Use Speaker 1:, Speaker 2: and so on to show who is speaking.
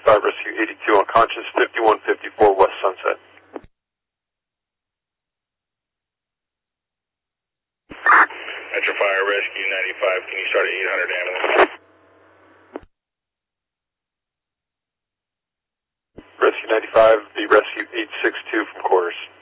Speaker 1: 95, Rescue 82 unconscious, 5154 West Sunset.
Speaker 2: Metro Fire, Rescue 95, can you start at 800 ambulance?
Speaker 1: Rescue 95, the Rescue 862 from quarters.